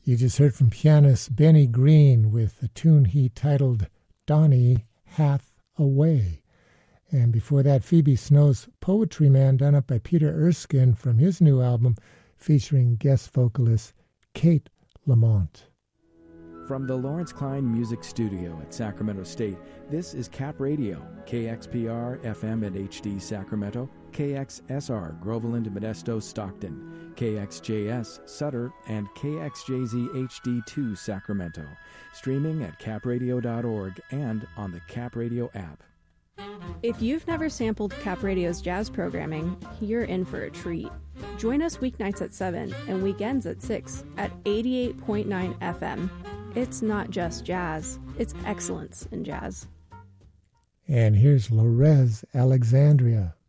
You just heard from pianist Benny Green with a tune he titled Donny Hath a Way. And before that, Phoebe Snow's Poetry Man, done up by Peter Erskine from his new album featuring guest vocalist Kate Lamont. From the Lawrence Klein Music Studio at Sacramento State, this is Cap Radio, KXPR FM and HD Sacramento, KXSR Groveland, Modesto, Stockton, KXJS Sutter, and KXJZ HD2 Sacramento. Streaming at capradio.org and on the Cap Radio app. If you've never sampled Cap Radio's jazz programming, you're in for a treat. Join us weeknights at 7 and weekends at 6 at 88.9 FM. It's not just jazz, it's excellence in jazz. And here's Lorez Alexandria.